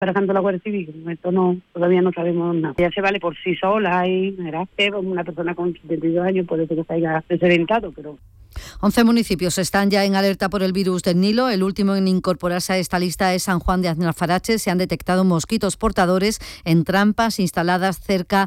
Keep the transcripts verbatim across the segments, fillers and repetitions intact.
trabajando la Guardia Civil, esto no, todavía no sabemos nada. Ella se vale por sí sola y era una persona con setenta y dos años, puede ser que se haya desorientado, pero... once municipios están ya en alerta por el virus del Nilo. El último en incorporarse a esta lista es San Juan de Aznalfarache. Se han detectado mosquitos portadores en trampas instaladas cerca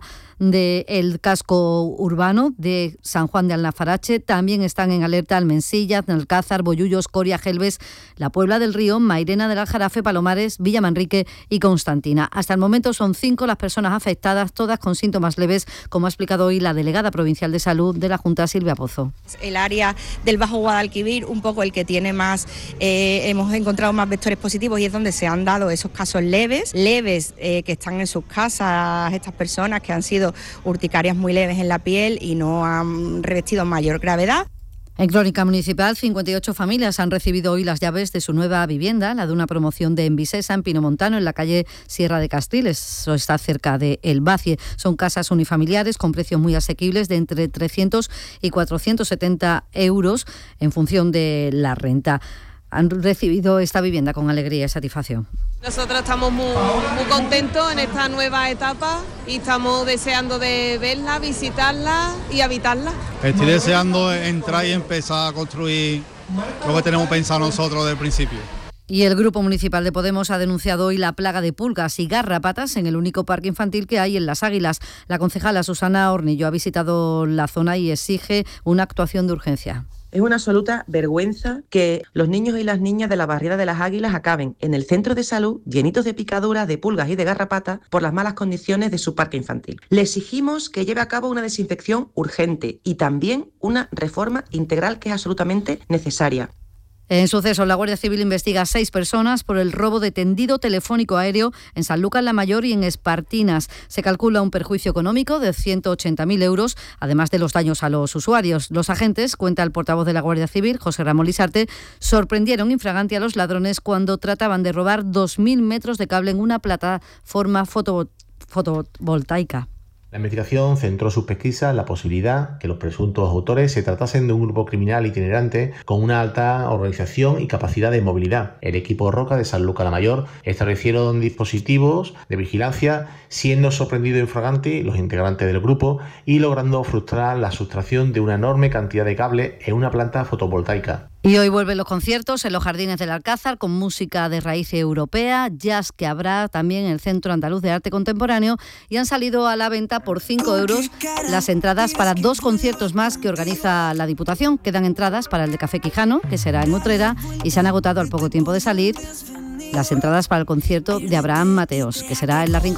del casco urbano de San Juan de Aznalfarache. También están en alerta Almensilla, Aznalcázar, Bollullos, Coria, Gelbes, La Puebla del Río, Mairena del Aljarafe, Palomares, Villamanrique y Constantina. Hasta el momento son cinco las personas afectadas, todas con síntomas leves, como ha explicado hoy la delegada provincial de Salud de la Junta, Silvia Pozo. El área del Bajo Guadalquivir, un poco el que tiene más, eh, hemos encontrado más vectores positivos y es donde se han dado esos casos leves, leves eh, que están en sus casas, estas personas que han sido urticarias muy leves en la piel y no han revestido mayor gravedad. En Crónica Municipal, cincuenta y ocho familias han recibido hoy las llaves de su nueva vivienda, la de una promoción de Envisesa, en Pinomontano, en la calle Sierra de Castriles. Eso está cerca de El Bacie. Son casas unifamiliares con precios muy asequibles de entre trescientos y cuatrocientos setenta euros en función de la renta. Han recibido esta vivienda con alegría y satisfacción. Nosotros estamos muy, muy contentos en esta nueva etapa y estamos deseando de verla, visitarla y habitarla. Estoy deseando entrar y empezar a construir lo que tenemos pensado nosotros desde el principio. Y el Grupo Municipal de Podemos ha denunciado hoy la plaga de pulgas y garrapatas en el único parque infantil que hay en Las Águilas. La concejala Susana Hornillo ha visitado la zona y exige una actuación de urgencia. Es una absoluta vergüenza que los niños y las niñas de la barriada de Las Águilas acaben en el centro de salud llenitos de picaduras, de pulgas y de garrapatas por las malas condiciones de su parque infantil. Le exigimos que lleve a cabo una desinfección urgente y también una reforma integral que es absolutamente necesaria. En suceso, la Guardia Civil investiga a seis personas por el robo de tendido telefónico aéreo en Sanlúcar la Mayor y en Espartinas. Se calcula un perjuicio económico de ciento ochenta mil euros, además de los daños a los usuarios. Los agentes, cuenta el portavoz de la Guardia Civil, José Ramón Lisarte, sorprendieron infraganti a los ladrones cuando trataban de robar dos mil metros de cable en una plataforma foto, fotovoltaica. La investigación centró sus pesquisas en la posibilidad que los presuntos autores se tratasen de un grupo criminal itinerante con una alta organización y capacidad de movilidad. El equipo Roca de Sanlúcar la Mayor establecieron dispositivos de vigilancia, siendo sorprendidos infraganti los integrantes del grupo y logrando frustrar la sustracción de una enorme cantidad de cable en una planta fotovoltaica. Y hoy vuelven los conciertos en los Jardines del Alcázar con música de raíz europea, jazz que habrá también en el Centro Andaluz de Arte Contemporáneo y han salido a la venta por cinco euros las entradas para dos conciertos más que organiza la Diputación. Quedan entradas para el de Café Quijano, que será en Utrera, y se han agotado al poco tiempo de salir las entradas para el concierto de Abraham Mateos, que será en la Rincón.